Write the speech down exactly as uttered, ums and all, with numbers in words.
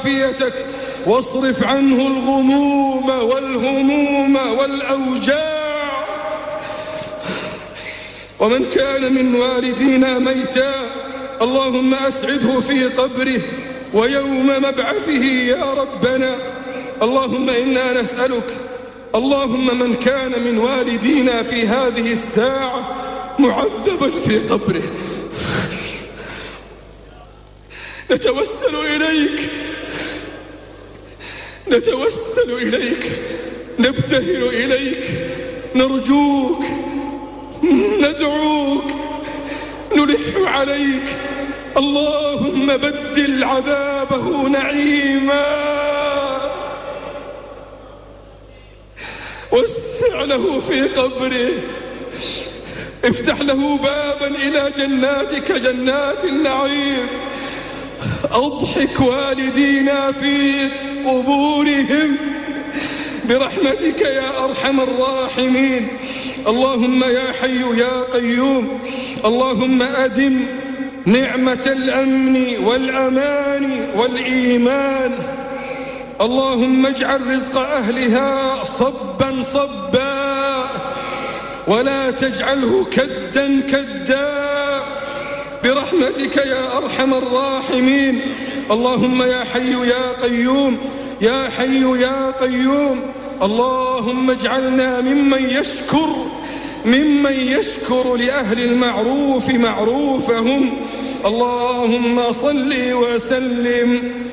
عافيتك، واصرف عنه الغموم والهموم والأوجاع. ومن كان من والدينا ميتا اللهم أسعده في قبره ويوم مبعثه يا ربنا. اللهم إنا نسألك، اللهم من كان من والدينا في هذه الساعة معذبا في قبره، نتوسل إليك نتوسل إليك نبتهل إليك، نرجوك، ندعوك، نلح عليك. اللهم بدل عذابه نعيما، وسع له في قبره، افتح له بابا إلى جناتك جنات النعيم. أضحك والدينا في قبورهم برحمتك يا أرحم الراحمين. اللهم يا حي يا قيوم، اللهم أدم نعمة الأمن والأمان والإيمان. اللهم اجعل رزق أهلها صبا صبا، ولا تجعله كدا كدا برحمتك يا أرحم الراحمين. اللهم يا حي يا قيوم، يا حي يا قيوم، اللهم اجعلنا ممن يشكر ممن يشكر لأهل المعروف معروفهم. اللهم صل وسلم